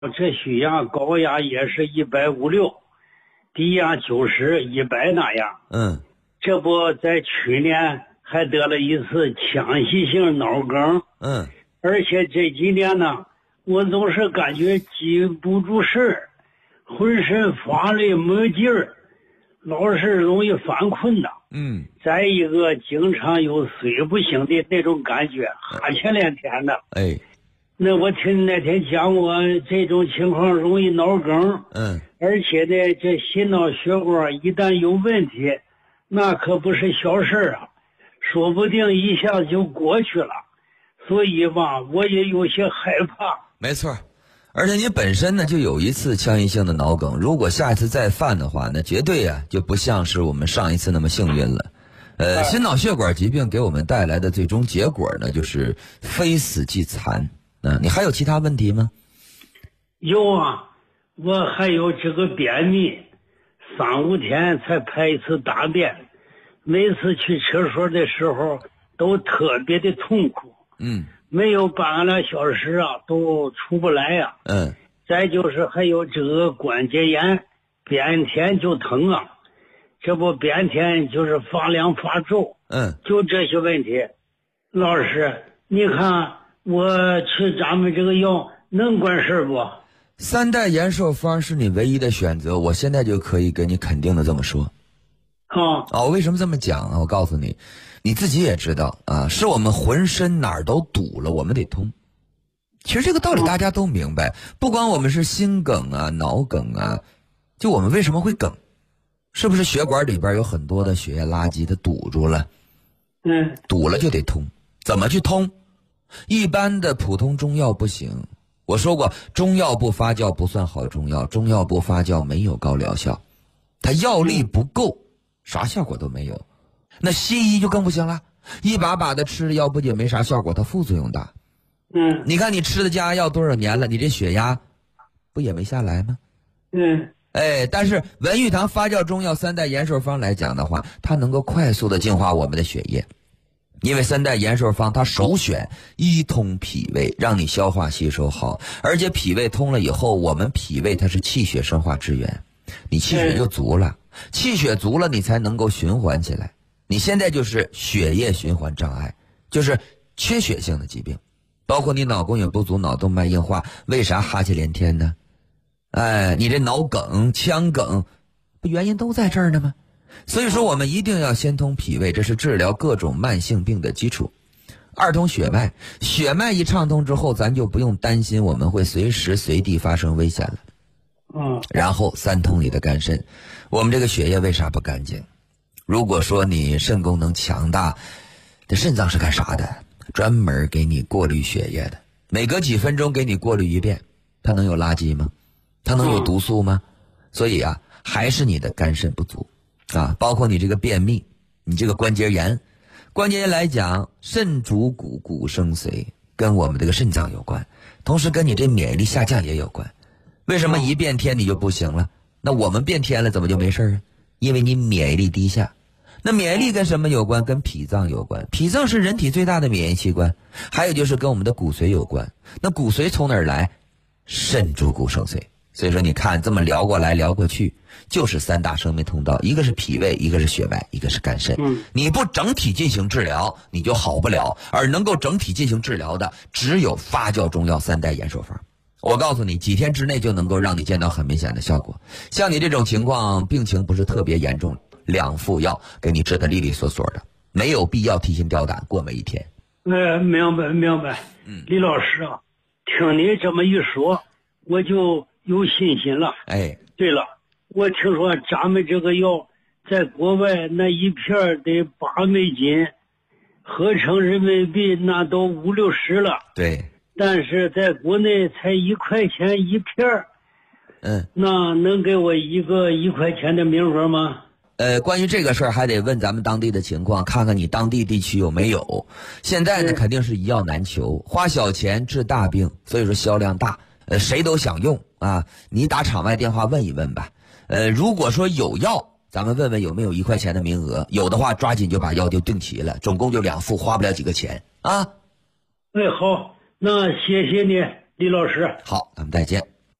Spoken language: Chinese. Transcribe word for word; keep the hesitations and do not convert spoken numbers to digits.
这血压高压也是一百五六，低压九十一百那样。 嗯， 这不在去年还得了一次腔隙性脑梗。 嗯， 而且这几年呢，我总是感觉记不住事儿，浑身发累没劲儿，老是容易犯困的。 嗯， 再一个经常有睡不醒的那种感觉，哈欠连天的。 哎， 那我听那天讲过，这种情况容易脑梗。 嗯， 而且呢，这心脑血管一旦有问题，那可不是小事啊，说不定一下就过去了。所以吧，我也有些害怕。 没错，而且你本身呢就有一次腔隙性的脑梗，如果下一次再犯的话，那绝对啊就不像是我们上一次那么幸运了。呃，心脑血管疾病给我们带来的最终结果呢，就是非死即残。嗯、呃，你还有其他问题吗？ 有啊，我还有这个便秘，三五天才排一次大便，每次去厕所的时候都特别的痛苦。 嗯， 没有半个来小时啊，都出不来呀、啊。 嗯， 再就是还有这个关节炎，变天就疼啊，这不变天就是发凉发皱。 嗯， 就这些问题，老师，你看我吃咱们这个药能管事不？ 三代延寿方是你唯一的选择，我现在就可以给你肯定的这么说。 啊啊，我为什么这么讲啊？我告诉你，你自己也知道啊，是我们浑身哪儿都堵了，我们得通。其实这个道理大家都明白，不管我们是心梗啊、脑梗啊，就我们为什么会梗，是不是血管里边有很多的血液垃圾它堵住了？ 嗯， 堵了就得通。怎么去通？一般的普通中药不行。我说过，中药不发酵不算好中药，中药不发酵没有高疗效，它药力不够，啥效果都没有。那西医就更不行了，一把把的吃的药不仅没啥效果，它副作用大。 嗯， 你看你吃的降压药多少年了，你这血压不也没下来吗？ 嗯， 哎，但是文玉堂发酵中药三代延寿方来讲的话，它能够快速的净化我们的血液。因为三代延寿方它首选一通脾胃，让你消化吸收好，而且脾胃通了以后，我们脾胃它是气血生化之源，你气血就足了，气血足了你才能够循环起来。你现在就是血液循环障碍，就是缺血性的疾病，包括你脑供血不足、脑动脉硬化，为啥哈气连天呢？哎，你这脑梗、腔梗，不原因都在这儿呢吗？所以说我们一定要先通脾胃，这是治疗各种慢性病的基础。二通血脉，血脉一畅通之后，咱就不用担心我们会随时随地发生危险了。 嗯， 然后三通你的肝肾，我们这个血液为啥不干净？如果说你肾功能强大，这肾脏是干啥的？专门给你过滤血液的，每隔几分钟给你过滤一遍，它能有垃圾吗？它能有毒素吗？所以啊，还是你的肝肾不足啊，包括你这个便秘，你这个关节炎。关节炎来讲，肾主骨，骨生髓，跟我们这个肾脏有关，同时跟你这免疫力下降也有关。为什么一变天你就不行了？那我们变天了怎么就没事啊？因为你免疫力低下。那免疫力跟什么有关？跟脾脏有关。脾脏是人体最大的免疫器官，还有就是跟我们的骨髓有关。那骨髓从哪儿来？肾主骨生髓。所以说你看这么聊过来聊过去，就是三大生命通道，一个是脾胃，一个是血脉，一个是肝肾。 嗯， 你不整体进行治疗，你就好不了。而能够整体进行治疗的，只有发酵中药三代延寿方。我告诉你，几天之内就能够让你见到很明显的效果。像你这种情况，病情不是特别严重，两副药给你治得利利索索的，没有必要提心吊胆过每一天。 呃，明白明白。 嗯， 李老师啊，听你这么一说，我就有信心了。 哎， 对了，我听说咱们这个药在国外那一片得八美金，合成人民币那都五六十了。 对， 但是在国内才一块钱一片儿。 嗯， 那能给我一个一块钱的名额吗？ 呃，关于这个事儿还得问咱们当地的情况，看看你当地地区有没有。现在呢，肯定是一药难求，花小钱治大病，所以说销量大，呃，谁都想用啊。你打场外电话问一问吧。呃，如果说有药，咱们问问有没有一块钱的名额，有的话抓紧就把药就订齐了，总共就两副，花不了几个钱啊。 哎，好，那谢谢你，李老师。 好，咱们再见。